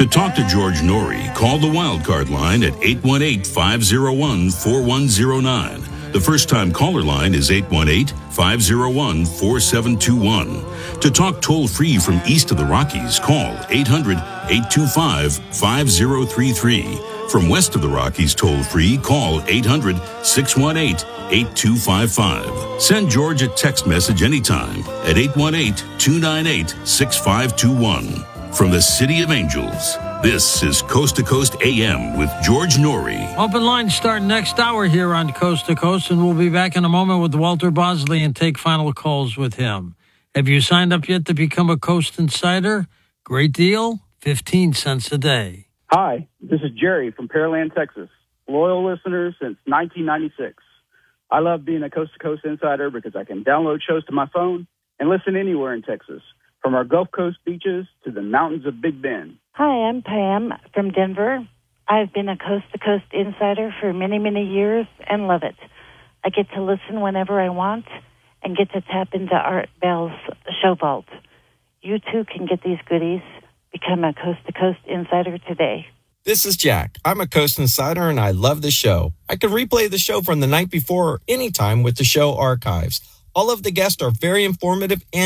To talk to George Norrie, call the Wildcard line at 818-501-4109. The first-time caller line is 818-501-4721. To talk toll-free from east of the Rockies, call 800-825-5033. From west of the Rockies toll-free, call 800-618-8255. Send George a text message anytime at 818-298-6521. From the City of Angels, this is Coast to Coast AM with George Norrie. Open lines start next hour here on Coast to Coast, and we'll be back in a moment with Walter Bosley and take final calls with him. Have you signed up yet to become a Coast Insider? Great deal, 15 cents a day. Hi, this is Jerry from Pearland, Texas. Loyal listener since 1996. I love being a Coast to Coast Insider because I can download shows to my phone and listen anywhere in Texas, from our Gulf Coast beaches to the mountains of Big Bend. Hi, I'm Pam from Denver. I've been a Coast to Coast Insider for many, many years and love it. I get to listen whenever I want and get to tap into Art Bell's show vault. You too can get these goodies. Become a Coast to Coast Insider today. This is Jack. I'm a Coast Insider and I love the show. I can replay the show from the night before or anytime with the show archives. All of the guests are very informative and